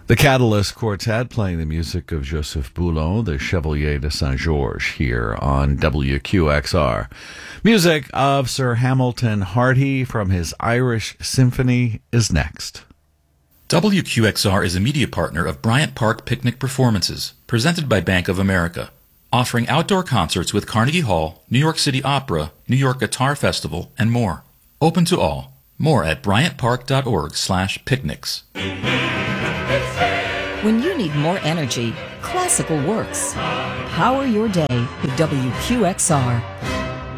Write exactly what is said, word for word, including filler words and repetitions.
The Catalyst Quartet playing the music of Joseph Boulon, the Chevalier de Saint-Georges, here on W Q X R. Music of Sir Hamilton Harty from his Irish Symphony is next. W Q X R is a media partner of Bryant Park Picnic Performances, presented by Bank of America, offering outdoor concerts with Carnegie Hall, New York City Opera, New York Guitar Festival, and more. Open to all. More at bryantpark.org slash picnics. When you need more energy, classical works. Power your day with W Q X R.